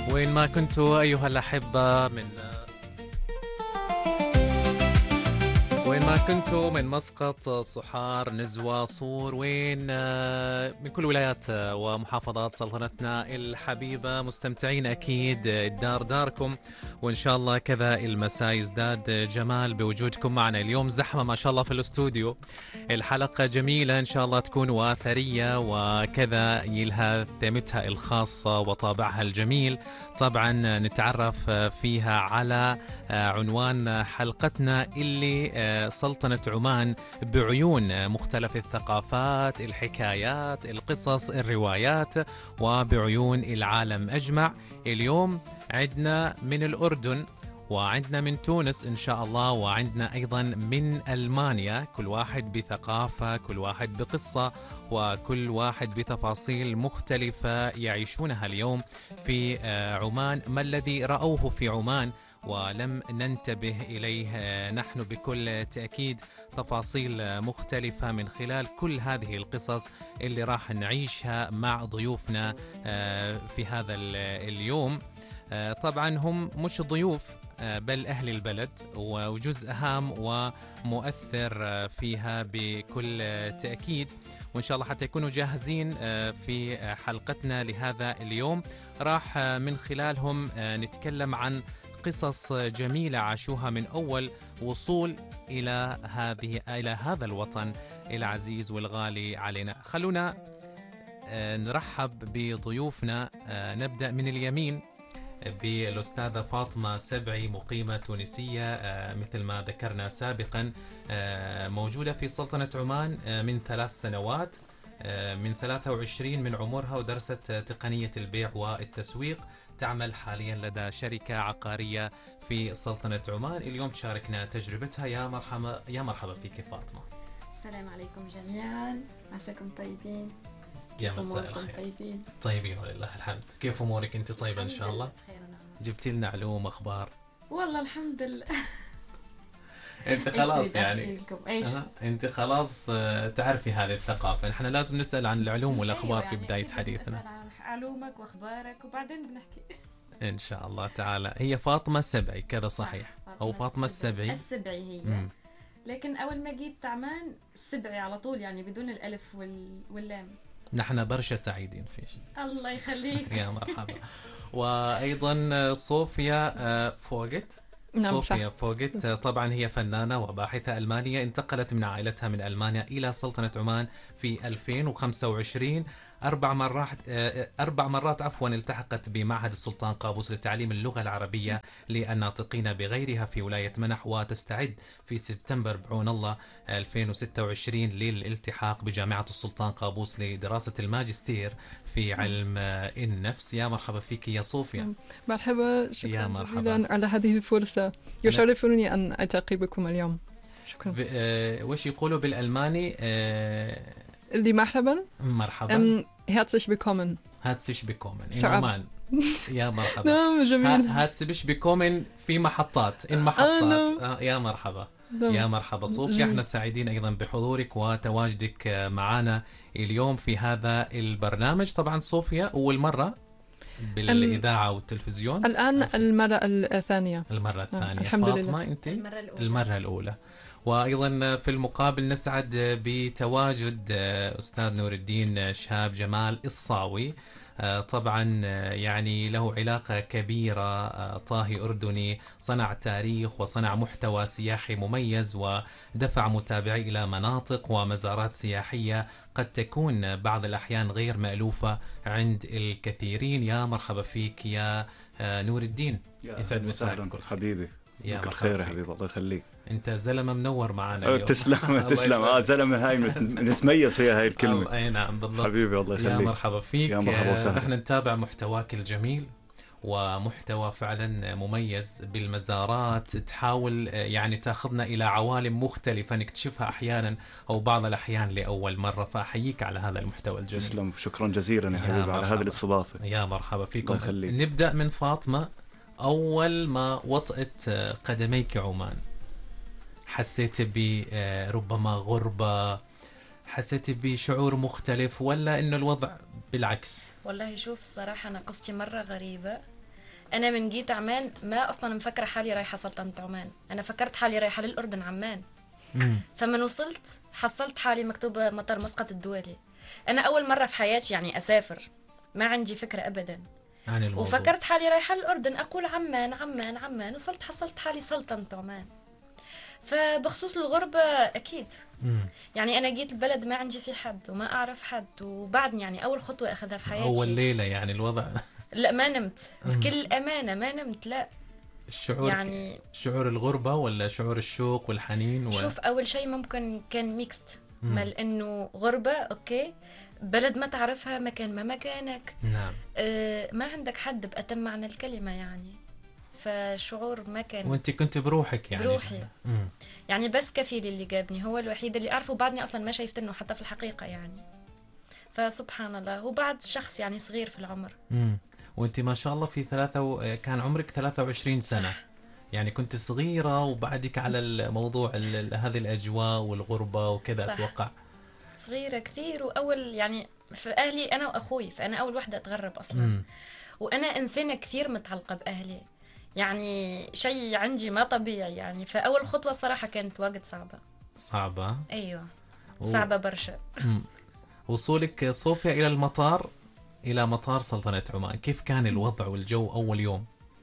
وين ما كنتوا أيها الأحبة وين ما كنتوا من مسقط، صحار، نزوة، صور، وين من كل ولايات ومحافظات سلطنتنا الحبيبة، مستمتعين أكيد. الدار داركم، وإن شاء الله كذا المساء يزداد جمال بوجودكم معنا. اليوم زحمة ما شاء الله في الاستوديو، الحلقة جميلة إن شاء الله تكون وأثرية وكذا، يلها ثيمتها الخاصة وطابعها الجميل. طبعا نتعرف فيها على عنوان حلقتنا اللي سلطنة عمان بعيون مختلف الثقافات، الحكايات، القصص، الروايات، وبعيون العالم أجمع. اليوم عندنا من الأردن، وعندنا من تونس إن شاء الله، وعندنا أيضا من ألمانيا، كل واحد بثقافة، كل واحد بقصة، وكل واحد بتفاصيل مختلفة يعيشونها اليوم في عمان. ما الذي رأوه في عمان ولم ننتبه إليه نحن؟ بكل تأكيد تفاصيل مختلفة من خلال كل هذه القصص اللي راح نعيشها مع ضيوفنا في هذا اليوم. طبعا هم مش ضيوف بل أهل البلد، وجزء هام ومؤثر فيها بكل تأكيد. وإن شاء الله حتى يكونوا جاهزين في حلقتنا لهذا اليوم. راح من خلالهم نتكلم عن قصص جميلة عاشوها من أول وصول إلى هذا الوطن العزيز والغالي علينا. خلونا نرحب بضيوفنا. نبدأ من اليمين بالأستاذة فاطمة سبعي، مقيمة تونسية مثل ما ذكرنا سابقا، موجودة في سلطنة عمان من 3 سنوات، من 23 من عمرها، ودرست تقنية البيع والتسويق. تعمل حاليا لدى شركة عقارية في سلطنة عمان. اليوم تشاركنا تجربتها. يا مرحبا، يا مرحبا فيك فاطمة. السلام عليكم جميعا، عساكم طيبين. يا مساء الخير. طيبين ولله الحمد. كيف أمورك؟ أنت طيبة إن شاء الله؟ جبتي لنا علوم أخبار؟ والله الحمد لله. أنت خلاص يعني أنت خلاص تعرفي هذه الثقافة. نحن لازم نسأل عن العلوم والأخبار في بداية حديثنا. نسأل عن علومك وأخبارك وبعدين بنحكي إن شاء الله تعالى. هي فاطمة سبعي كذا صحيح؟ أو فاطمة السبعي؟ السبعي هي. لكن أول ما جيت عمان السبعي على طول، يعني بدون الألف واللام. نحن برشا سعيدين فيش. الله يخليك. يا مرحبا. وأيضا صوفيا فوغت. نعم صوفيا فوغت طبعا هي فنانة وباحثة ألمانية، انتقلت من عائلتها من ألمانيا إلى سلطنة عمان في 2025. 4 مرات التحقت بمعهد السلطان قابوس لتعليم اللغة العربية للناطقين بغيرها في ولاية منح، وتستعد في سبتمبر بعون الله 2026 للالتحاق بجامعة السلطان قابوس لدراسة الماجستير في علم النفس. يا مرحبا فيك يا صوفيا. مرحبا، شكرا جزيلا على هذه الفرصة. يشرفني أن ألتقي بكم اليوم. شكرا. وش يقولوا بالألماني؟ اللي مرحبا. herzlich willkommen. herzlich willkommen in عمان. يا مرحبا. نعم جميل. herzlich willkommen في محطات يا مرحبا. يا مرحبا صوفيا. احنا سعيدين ايضا بحضورك وتواجدك معنا اليوم في هذا البرنامج. طبعا صوفيا اول مرة بالإذاعة والتلفزيون؟ الآن المرة الثانية. المرة الثانية. الحمد لله. فاطمة أنت؟ المرة الأولى. وأيضا في المقابل نسعد بتواجد أستاذ نور الدين شهاب جمال الصاوي. طبعا يعني له علاقة كبيرة، طاهي أردني، صنع تاريخ وصنع محتوى سياحي مميز، ودفع متابعي إلى مناطق ومزارات سياحية قد تكون بعض الأحيان غير مألوفة عند الكثيرين. يا مرحبا فيك يا نور الدين. يسعد مساك حبيبي. يا خير يا حبيبي، الله يخليك. انت زلمه منور معنا اليوم. تسلم. زلمه هاي نتميز فيها هاي الكلمه. اي نعم بالضبط حبيبي، الله يخليك. يا مرحبا فيك. يا مرحبا وسهلا. نحن نتابع محتواك الجميل، ومحتوى فعلا مميز بالمزارات. تحاول يعني تاخذنا الى عوالم مختلفه نكتشفها احيانا او بعض الاحيان لاول مره، فاحييك على هذا المحتوى الجميل. تسلم، شكرا جزيلا يا حبيبي على هذه الاستضافه. يا مرحبا فيكم. الله نبدا من فاطمه. اول ما وطئت قدميك عمان حسيت بربما غربه، حسيت بشعور مختلف، ولا انه الوضع بالعكس؟ والله شوف الصراحة أنا قصتي مرة غريبة. انا من جيت عمان ما اصلا مفكره حالي رايحه سلطنه عمان، انا فكرت حالي رايحه للاردن عمان. فمن وصلت حصلت حالي مكتوبه مطار مسقط الدولي. انا اول مره في حياتي يعني اسافر، ما عندي فكره ابدا عن الموضوع. وفكرت حالي رايحه للاردن، اقول عمان عمان عمان، وصلت حصلت حالي سلطنه عمان. فبخصوص الغربة أكيد يعني أنا جيت البلد ما عندي فيه حد وما أعرف حد، وبعدني يعني أول خطوة أخذها في حياتي. أول ليلة يعني الوضع لا ما نمت بكل أمانة، ما نمت لا. الشعور يعني شعور الغربة ولا شعور الشوق والحنين شوف أول شيء ممكن كان ميكست، ما لأنه غربة أوكي، بلد ما تعرفها، مكان ما مكانك. نعم. ما عندك حد بأتم معنى الكلمة يعني، فشعور ما كان. وانت كنت بروحك يعني؟ بروحي. يعني بس كفيلي اللي جابني هو الوحيد اللي أعرفه، بعدني أصلا ما شايفت إنه حتى في الحقيقة يعني. فسبحان الله، وبعد شخص يعني صغير في العمر. وانت ما شاء الله في كان عمرك 23 سنة. صح. يعني كنت صغيرة وبعدك على الموضوع هذه الأجواء والغربة وكذا. أتوقع صغيرة كثير، وأول يعني في أهلي أنا وأخوي، فأنا أول واحدة أتغرب أصلا. وأنا إنسانة كثير متعلقة بأهلي، يعني شيء عندي ما طبيعي يعني. فأول خطوة صراحة كانت واجد صعبة. أيوة صعبة برشا. وصولك صوفيا إلى المطار، إلى مطار سلطنة عمان، كيف كان الوضع والجو أول يوم؟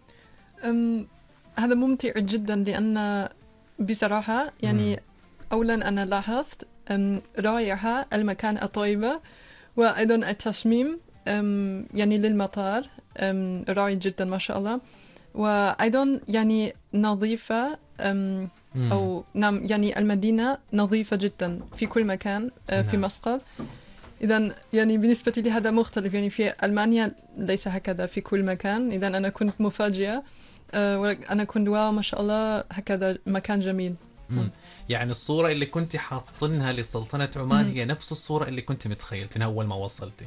هذا ممتع جدا، لأن بصراحة يعني أولا أنا لاحظت رائحة المكان الطيبة، وأيضا التصميم يعني للمطار رائع جدا ما شاء الله، وأيضا يعني نظيفة أو نعم يعني المدينة نظيفة جدا في كل مكان في مسقط. إذن يعني بالنسبة لي هذا مختلف، يعني في ألمانيا ليس هكذا في كل مكان. إذن أنا كنت مفاجئة، أنا كنت واو ما شاء الله هكذا مكان جميل. يعني الصورة اللي كنت حاطنها لسلطنة عمان هي نفس الصورة اللي كنت متخيلتها أول ما وصلتي؟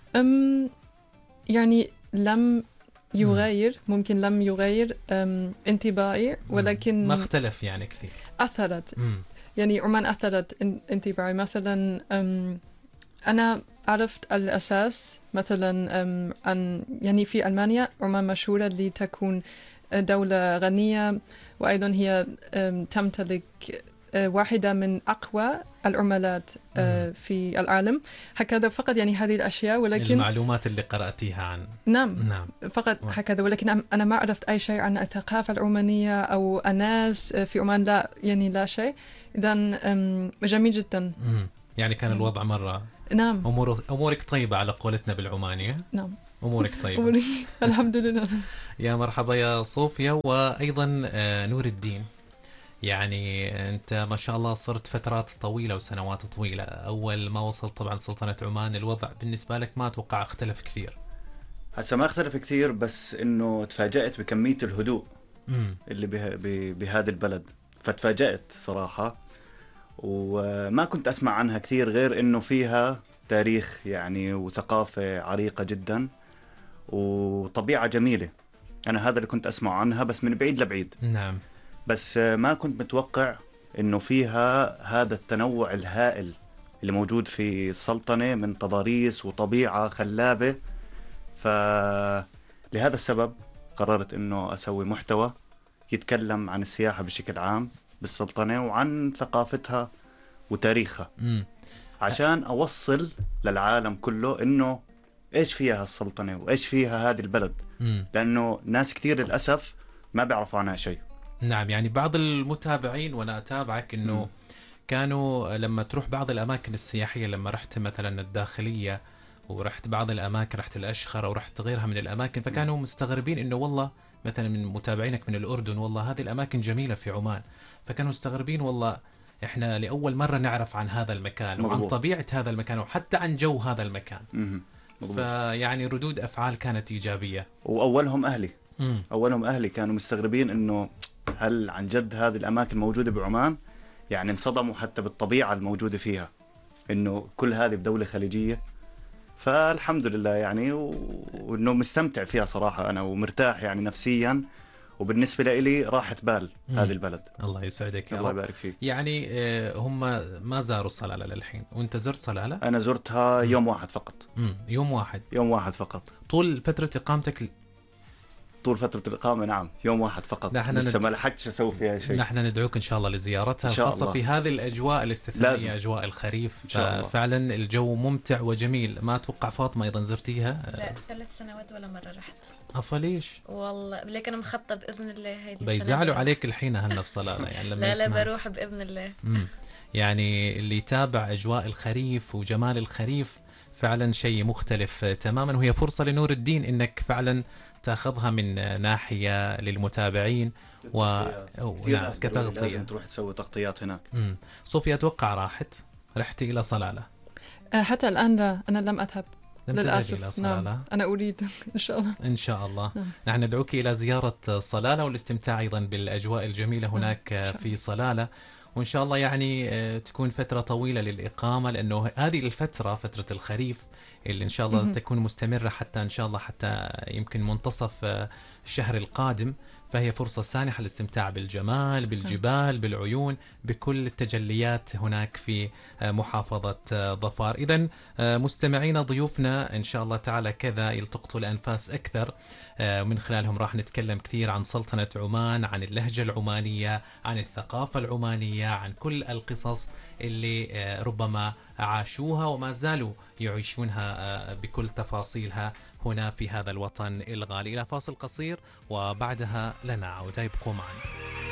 يعني لم يغير، ممكن لم يغير انطباعي، ولكن ما اختلف يعني كثير. أثرت يعني عمان أثرت انطباعي. مثلا أنا عرفت الأساس مثلا أن يعني في ألمانيا عمان مشهورة لتكون دولة غنية، وأيضا هي تمتلك واحدة من أقوى العملات في العالم، هكذا فقط يعني هذه الأشياء. ولكن المعلومات اللي قرأتيها عن نعم فقط هكذا، ولكن أنا ما عرفت أي شيء عن الثقافة العمانية أو الناس في عمان، لا يعني لا شيء. إذن جميل جدا. يعني كان الوضع مرة نعم أمورك طيبة على قولتنا بالعمانية. نعم أمورك طيبة. الحمد لله. يا مرحبا يا صوفيا. وأيضا نور الدين، يعني أنت ما شاء الله صرت فترات طويلة وسنوات طويلة. أول ما وصلت طبعا سلطنة عمان الوضع بالنسبة لك ما أتوقع اختلف كثير. هسه ما اختلف كثير، بس إنه تفاجأت بكمية الهدوء اللي بهذا البلد، فتفاجأت صراحة. وما كنت أسمع عنها كثير غير إنه فيها تاريخ يعني وثقافة عريقة جدا وطبيعة جميلة. أنا هذا اللي كنت أسمع عنها بس من بعيد لبعيد. نعم. بس ما كنت متوقع إنه فيها هذا التنوع الهائل اللي موجود في السلطنة من تضاريس وطبيعة خلابة. فلهذا السبب قررت إنه أسوي محتوى يتكلم عن السياحة بشكل عام بالسلطنة وعن ثقافتها وتاريخها، عشان أوصل للعالم كله إنه إيش فيها السلطنة وإيش فيها هذه البلد، لأنه ناس كثير للأسف ما بيعرفوا عنها شيء. نعم. يعني بعض المتابعين وأنا أتابعك إنه كانوا لما تروح بعض الأماكن السياحية، لما رحت مثلا الداخلية ورحت بعض الأماكن، رحت الأشخرة ورحت غيرها من الأماكن، فكانوا مستغربين إنه والله مثلا من متابعينك من الأردن والله هذه الأماكن جميلة في عمان، فكانوا مستغربين والله إحنا لأول مرة نعرف عن هذا المكان وعن طبيعة هذا المكان وحتى عن جو هذا المكان. فيعني ردود أفعال كانت إيجابية. وأولهم أهلي. أولهم أهلي كانوا مستغربين إنه هل عن جد هذه الأماكن موجودة بعمان؟ يعني انصدموا حتى بالطبيعة الموجودة فيها، إنه كل هذه بدولة خليجية. فالحمد لله يعني وإنه مستمتع فيها صراحة أنا، ومرتاح يعني نفسيا، وبالنسبة لي راحة بال هذه البلد. الله يسعدك. الله يبارك فيك. يعني هم ما زاروا صلالة للحين، وانت زرت صلالة؟ أنا زرتها يوم واحد فقط. يوم واحد. يوم واحد فقط. طول فترة إقامتك طول فترة الإقامة نعم يوم واحد فقط، لسه ما لحقتش أسوي فيها شيء. نحن ندعوك إن شاء الله لزيارتها، خاصة في هذه الأجواء الاستثنائية، لازم. أجواء الخريف فعلا الجو ممتع وجميل. ما أتوقع فاطمة أيضا زرتيها؟ لا 3 سنوات ولا مرة رحت. ليش؟ والله لكن أنا مخطط بإذن الله هذه السنة. بيزعلوا عليك الحين هنا في صلالة يعني لما لا بروح بإذن الله. يعني اللي يتابع أجواء الخريف وجمال الخريف فعلا شيء مختلف تماما، وهي فرصة لنور الدين إنك فعلا تأخذها من ناحية للمتابعين كتغطية. لازم تروح تسوي تغطيات هناك. صوفيا أتوقع رحتي إلى صلالة؟ حتى الآن لا، أنا لم أذهب للأسف. نعم. أنا أريد إن شاء الله. إن شاء الله. نحن ندعوك إلى زيارة صلالة والاستمتاع أيضا بالأجواء الجميلة هناك في صلالة، وإن شاء الله يعني تكون فترة طويلة للإقامة، لأنه هذه الفترة فترة الخريف اللي إن شاء الله تكون مستمرة حتى إن شاء الله حتى يمكن منتصف الشهر القادم، فهي فرصة سانحة للاستمتاع بالجمال، بالجبال، بالعيون، بكل التجليات هناك في محافظة ظفار. إذن مستمعين ضيوفنا إن شاء الله تعالى كذا يلتقطوا الأنفاس أكثر، ومن خلالهم راح نتكلم كثير عن سلطنة عمان، عن اللهجة العمانية، عن الثقافة العمانية، عن كل القصص اللي ربما عاشوها وما زالوا يعيشونها بكل تفاصيلها هنا في هذا الوطن الغالي. إلى فاصل قصير وبعدها لنا عودة، يبقوا معنا.